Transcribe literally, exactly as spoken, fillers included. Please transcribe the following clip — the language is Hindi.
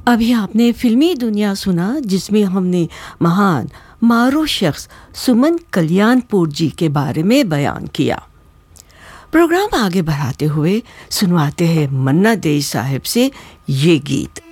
अभी आपने फिल्मी दुनिया सुना, जिसमें हमने महान मारूफ शख्स सुमन कल्याणपुर जी के बारे में बयान किया। प्रोग्राम आगे बढ़ाते हुए सुनवाते हैं मन्ना डे साहब से ये गीत।